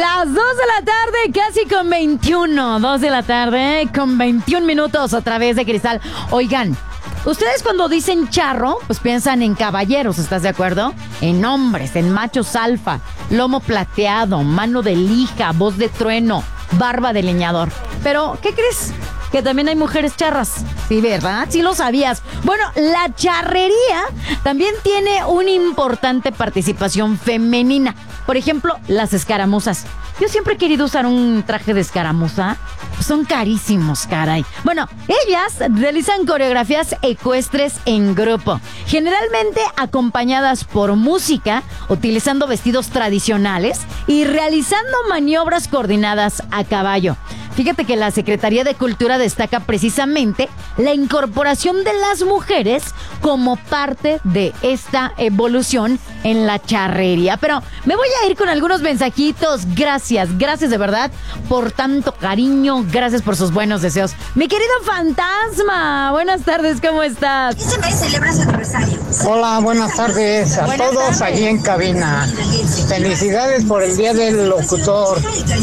Las 2 de la tarde, casi con 21. 2 de la tarde, con 21 minutos a través de Cristal. Oigan, ustedes cuando dicen charro, pues piensan en caballeros, ¿estás de acuerdo? En hombres, en machos alfa, lomo plateado, mano de lija, voz de trueno, barba de leñador. Pero, ¿qué crees? Que también hay mujeres charras. Sí, ¿verdad? Sí lo sabías. Bueno, la charrería también tiene una importante participación femenina. Por ejemplo, las escaramuzas. Yo siempre he querido usar un traje de escaramuza. Son carísimos, caray. Bueno, ellas realizan coreografías ecuestres en grupo, generalmente acompañadas por música, utilizando vestidos tradicionales y realizando maniobras coordinadas a caballo. Fíjate que la Secretaría de Cultura destaca precisamente la incorporación de las mujeres como parte de esta evolución en la charrería. Pero me voy a ir con algunos mensajitos. Gracias de verdad por tanto cariño. Gracias por sus buenos deseos. Mi querido Fantasma, buenas tardes, ¿cómo estás? Este mes celebra su aniversario. Hola, buenas tardes a Buenas todos tardes. allí en cabina. Felicidades por el Día del Locutor.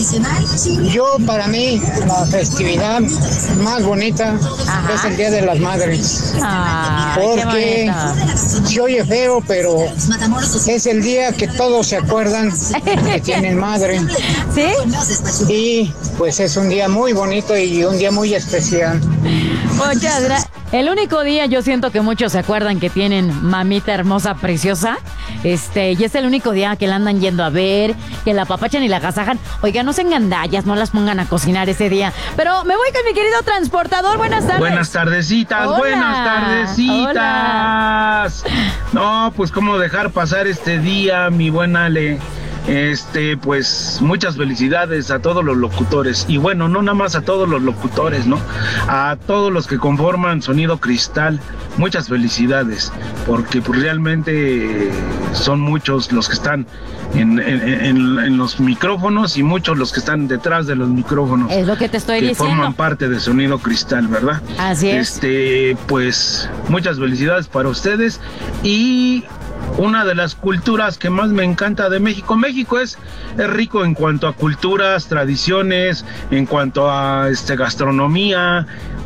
Yo, para mí, la festividad más bonita Ajá. es el Día de las Madres. Ay, qué Porque bonito. se oye feo, pero es el día que todos se acuerdan que tienen madre. ¿Sí? Y pues es un día muy bonito y un día muy especial. Muchas gracias. El único día yo siento que muchos se acuerdan que tienen mamita hermosa, preciosa. Y es el único día que la andan yendo a ver, que la apapachan y la agasajan. Oiga, no sean gandallas, no las pongan a cocinar ese día. Pero me voy con mi querido transportador. Buenas tardes. Buenas tardecitas, Hola. buenas tardecitas. Hola. No, pues cómo dejar pasar este día, mi buen Ale. Pues muchas felicidades a todos los locutores. Y bueno, no nada más a todos los locutores, ¿no? A todos los que conforman Sonido Cristal. Muchas felicidades, porque pues realmente son muchos los que están en los micrófonos y muchos los que están detrás de los micrófonos. Es lo que te estoy que diciendo. forman parte de Sonido Cristal, ¿verdad? Así es. Pues muchas felicidades para ustedes. Y una de las culturas que más me encanta de México. México es rico en cuanto a culturas, tradiciones, en cuanto a gastronomía.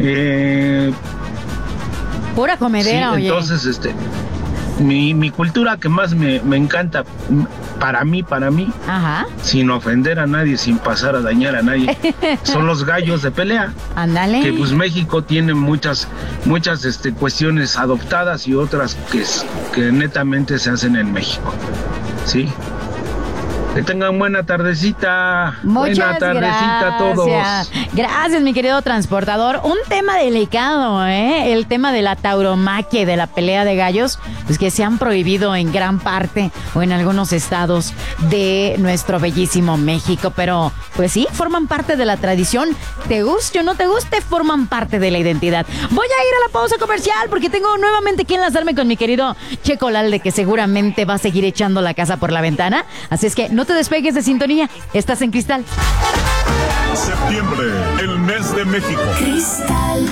Pura comedera, Sí, oye. entonces, mi cultura que más me encanta, para mí, Ajá. sin ofender a nadie, sin pasar a dañar a nadie, son los gallos de pelea. Ándale. Que pues México tiene muchas cuestiones adoptadas y otras que netamente se hacen en México. ¿Sí? Que tengan buena tardecita. Muchas buena tardecita a todos. Gracias, mi querido transportador. Un tema delicado, ¿eh? El tema de la tauromaquia y de la pelea de gallos, pues que se han prohibido en gran parte o en algunos estados de nuestro bellísimo México. Pero, pues sí, forman parte de la tradición. Te guste o no te guste, forman parte de la identidad. Voy a ir a la pausa comercial porque tengo nuevamente que enlazarme con mi querido Checo Lalde, que seguramente va a seguir echando la casa por la ventana. Así es que no te despegues de sintonía. Estás en Cristal. Septiembre, el mes de México. Cristal.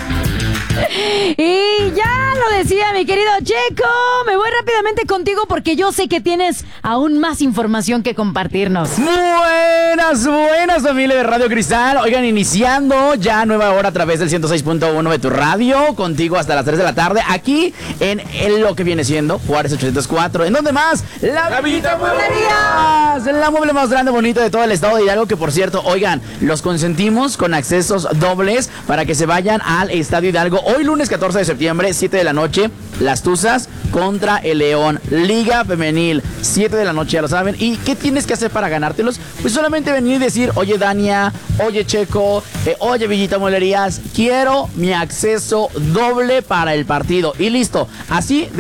Y ya lo decía mi querido Checo, me voy rápidamente contigo porque yo sé que tienes aún más información que compartirnos. Buenas familia de Radio Cristal. Oigan, iniciando ya nueva hora a través del 106.1 de tu radio, contigo hasta las 3 de la tarde, aquí en lo que viene siendo Juárez 804. ¿En dónde más? La Villita Mueblerías, la mueble más grande, bonito de todo el estado de Hidalgo, que por cierto, oigan, los consentimos con accesos dobles para que se vayan al Estadio Hidalgo. Hoy lunes 14 de septiembre, 7 de la noche, Las Tuzas contra el León, Liga Femenil, 7 de la noche, ya lo saben. ¿Y qué tienes que hacer para ganártelos? Pues solamente venir y decir, oye Dania, oye Checo, oye Villita Mueblerías, quiero mi acceso doble para el partido. Y listo, así